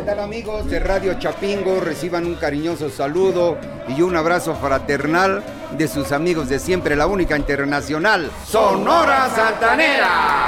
tal, amigos de Radio Chapingo? Reciban un cariñoso saludo y un abrazo fraternal de sus amigos de siempre, la única internacional, Sonora Santanera.